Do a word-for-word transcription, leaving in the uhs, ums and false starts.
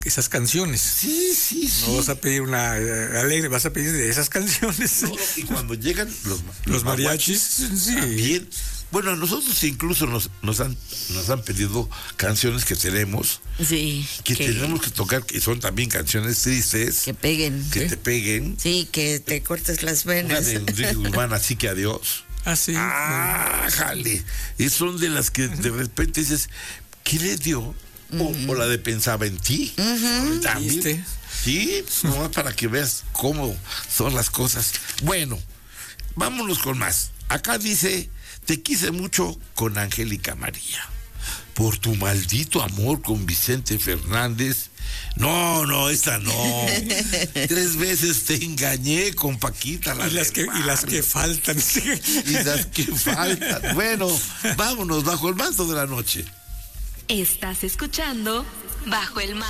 esas canciones. Sí, sí, sí. No vas a pedir una eh, alegre, vas a pedir de esas canciones. No, y cuando llegan los, los, Los mariachis, sí. También. Bueno, a nosotros incluso nos, nos han nos han pedido canciones que tenemos, Sí. que, que tenemos que tocar, que son también canciones tristes, Que peguen. que ¿Sí? te peguen. Sí, que te cortes las Una venas. de Enrique Guzmán, así que adiós. Ah, sí. Ah, jale. Y son de las que de repente dices, ¿qué le dio? O, o la de Pensaba en ti. También. ¿Viste? Sí, nomás para que veas cómo son las cosas. Bueno, vámonos con más. Acá dice, te quise mucho con Angélica María. Por tu maldito amor con Vicente Fernández. No, no, esta no. Tres veces te engañé con Paquita. La Y las, que, y las que faltan. Y las que faltan. Bueno, vámonos bajo el manto de la noche. Estás escuchando Bajo el Manto.